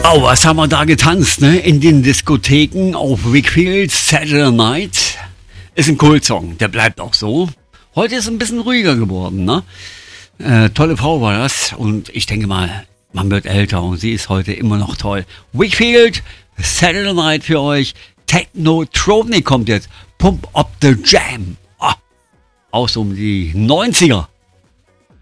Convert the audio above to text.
Oh, was haben wir da getanzt, ne? In den Diskotheken auf Wakefield, Saturday Night. Ist ein Cool-Song, der bleibt auch so. Heute ist es ein bisschen ruhiger geworden, ne? Tolle Frau war das und ich denke mal, man wird älter und sie ist heute immer noch toll. Wakefield, Saturday Night für euch. Technotronic kommt jetzt. Pump Up the Jam. Aus um die 90er.